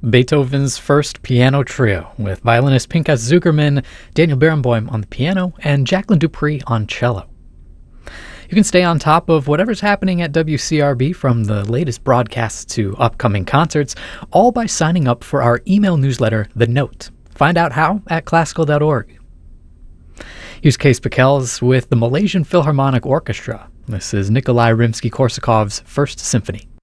Beethoven's First Piano Trio, with violinist Pinchas Zukerman, Daniel Barenboim on the piano, and Jacqueline Dupree on cello. You can stay on top of whatever's happening at WCRB, from the latest broadcasts to upcoming concerts, all by signing up for our email newsletter, The Note. Find out how at classical.org. Here's Cees Pakels with the Malaysian Philharmonic Orchestra. This is Nikolai Rimsky-Korsakov's First Symphony.